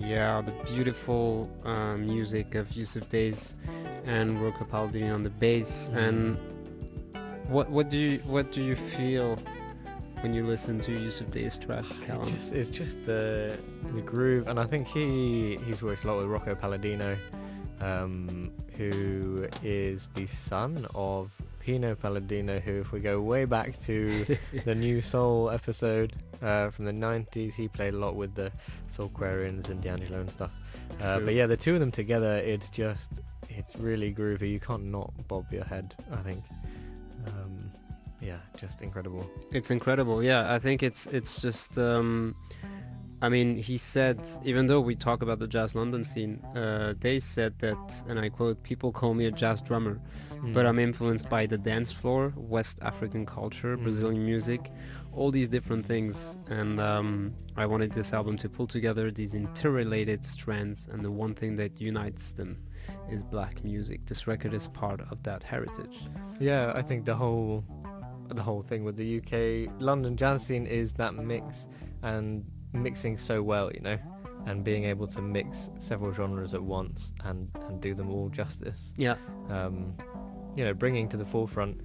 Yeah, the beautiful music of Yusuf Days and Rocco Palladino on the bass. And what do you feel when you listen to Yusuf Days track, Callum? It's just the groove, and I think he's worked a lot with Rocco Palladino, who is the son of Pino Palladino, who, if we go way back to the New Soul episode from the 90s, he played a lot with the Soulquarians and D'Angelo and stuff. But yeah, the two of them together, it's really groovy. You can't not bob your head, I think. Yeah, just incredible. It's incredible. Yeah, I think it's just. I mean, he said, even though we talk about the Jazz London scene, they said that, and I quote, "People call me a jazz drummer, but I'm influenced by the dance floor, West African culture, Brazilian music, all these different things, and I wanted this album to pull together these interrelated strands, and the one thing that unites them is black music. This record is part of that heritage." Yeah, I think the whole thing with the UK London jazz scene is that mix, and mixing so well, and being able to mix several genres at once and do them all justice. Yeah. Bringing to the forefront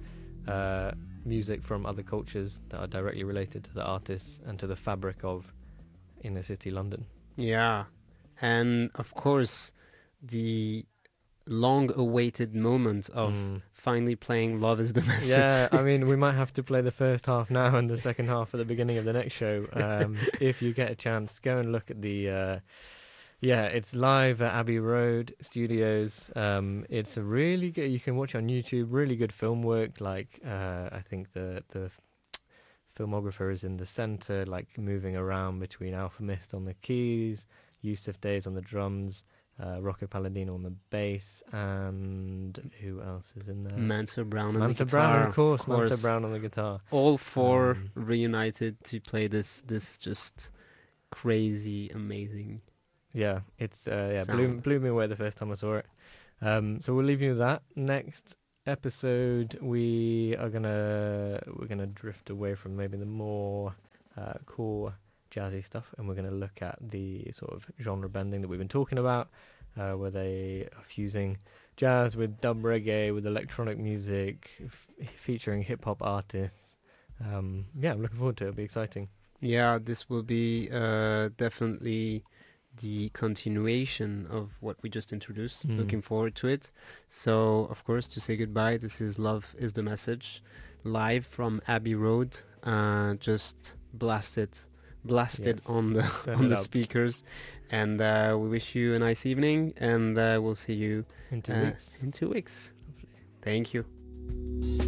music from other cultures that are directly related to the artists and to the fabric of inner city London. Yeah, and of course the long-awaited moment of finally playing Love Is The Message. Yeah, I mean, we might have to play the first half now and the second half at the beginning of the next show. If you get a chance, go and look at the... it's live at Abbey Road Studios. It's a really good... You can watch on YouTube, really good film work. I think the filmographer is in the centre, moving around between Alpha Mist on the keys, Yusuf Days on the drums, Rocco Palladino on the bass, and who else is in there? Mansour Brown on the Mansour guitar. Brown, of course. Mansour Brown on the guitar. All four reunited to play this just crazy, amazing. Yeah, it's sound. blew me away the first time I saw it. So we'll leave you with that. Next episode, we're gonna drift away from maybe the more core jazzy stuff, and we're going to look at the sort of genre bending that we've been talking about, where they are fusing jazz with dub reggae, with electronic music, featuring hip-hop artists. I'm looking forward to it. It'll be exciting. Yeah, this will be definitely the continuation of what we just introduced. Looking forward to it. So, of course, to say goodbye, this is Love Is The Message, live from Abbey Road. Just blasted on the speakers, and we wish you a nice evening, and we'll see you in 2 weeks. Thank you.